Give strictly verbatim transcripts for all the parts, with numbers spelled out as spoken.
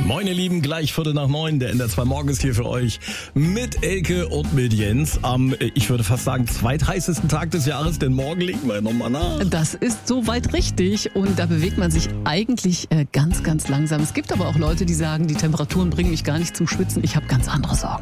Moin ihr Lieben, gleich Viertel nach neun, der N D R zwei Morgen ist hier für euch mit Elke und mit Jens am, ich würde fast sagen, zweitheißesten Tag des Jahres, denn morgen legen wir nochmal nach. Das ist soweit richtig und da bewegt man sich eigentlich äh, ganz, ganz langsam. Es gibt aber auch Leute, die sagen, die Temperaturen bringen mich gar nicht zum Schwitzen, ich habe ganz andere Sorgen.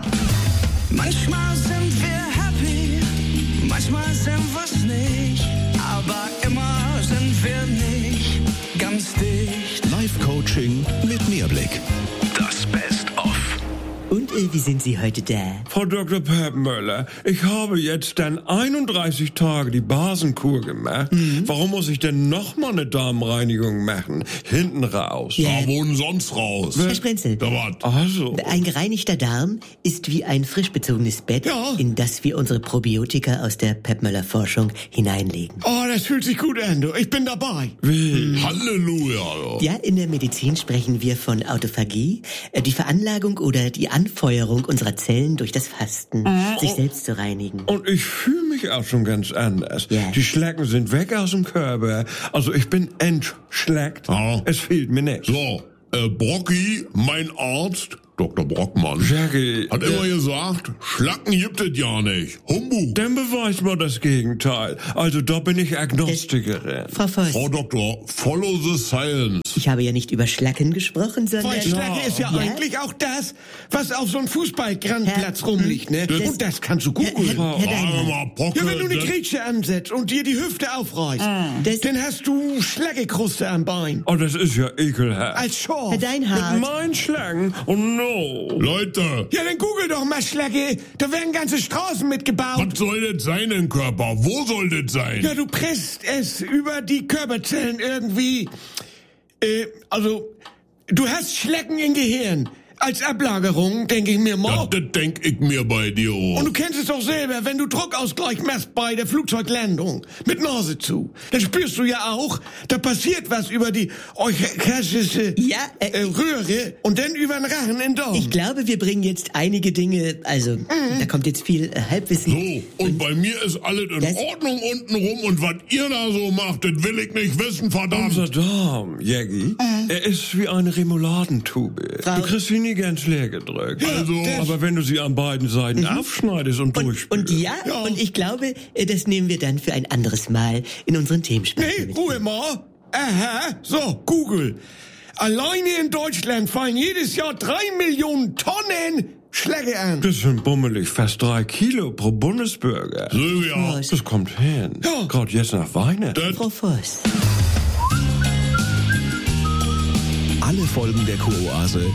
Manchmal sind wir happy, manchmal sind wir's nicht, aber immer sind wir nicht ganz dicht. Live-Coaching mit Mehrblick. Das Best-of. Und äh, wie sind Sie heute da? Frau Doktor Peppmöller, ich habe jetzt dann einunddreißig Tage die Basenkur gemacht. Mhm. Warum muss ich denn nochmal eine Darmreinigung machen? Hinten raus. Ja. Da wohnen sonst raus. Herr Sprenzel, Da wat? Also. ein gereinigter Darm ist wie ein frisch bezogenes Bett, Ja. in das wir unsere Probiotika aus der Peppmöller-Forschung hineinlegen. Oh, das fühlt sich gut an, du. Ich bin dabei. Wie? Halleluja. Ja, in der Medizin sprechen wir von Autophagie, äh, die Veranlagung oder die Anfeuerung unserer Zellen durch das Fasten, sich selbst zu reinigen. Und ich fühle mich auch schon ganz anders. Ja. Die Schlecken sind weg aus dem Körper. Also ich bin entschleckt. Ja. Es fehlt mir nichts. So, äh, Brocki, mein Arzt, Doktor Brockmann, Jackie, hat immer gesagt, Schlacken gibt es ja nicht. Humbug. dann beweist mal das Gegenteil. Also da bin ich Agnostikerin. Frau Voss, Frau Doktor, follow the science. ich habe ja nicht über Schlacken gesprochen, sondern... Feuchtschlacke ist ja, Ja? eigentlich auch das, was auf so einem Fußballgrandplatz rumliegt, ne? Das- Und das kannst du Herr, googeln. Herr, Herr Warte Deinhardt, mal, Brocke, Ja, wenn du eine das- Grätsche ansetzt und dir die Hüfte aufreißt, das- dann hast du Schlaggekruste am Bein. Oh, das ist ja ekelhaft. Als Schorf. Herr Deinhardt, Mein Schlangen? Oh no. Leute, Ja, dann google doch mal Schlacke. Da werden ganze Straßen mitgebaut. was soll das sein im Körper? Wo soll das sein? Ja, du presst es über die Körperzellen irgendwie. Äh, also, du hast Schlecken im Gehirn. Als Ablagerung, denke ich mir Ja, mal. das denk ich mir bei dir auch. Und du kennst es doch selber, wenn du Druckausgleich machst bei der Flugzeuglandung mit Nase zu, dann spürst du ja auch, da passiert was über die euchastische Ja, äh, äh, Röhre und dann über den Rachen in den Darm. ich glaube, wir bringen jetzt einige Dinge, also, da kommt jetzt viel äh, Halbwissen. So, und bei mir ist alles in Das- Ordnung unten rum und was ihr da so macht, das will ich nicht wissen, verdammt. Unser Darm, Jackie, er ist wie eine Remouladentube. Frau- Du kriegst sie nie ganz leer gedrückt. Also, Aber wenn du sie an beiden Seiten aufschneidest und, Und, durchspülst. und ja, Ja. und ich glaube, äh, das nehmen wir dann für ein anderes Mal in unseren Themenspeicher Nee, mit. Ruhe mal. Aha, so, Google. Alleine in Deutschland fallen jedes Jahr drei Millionen Tonnen Schläge an. Das sind bummelig fast drei Kilo pro Bundesbürger. Silvia, Voss, Das kommt hin. Ja. Gerade jetzt nach Weihnachten. das Frau Voss. Alle Folgen der Kuroase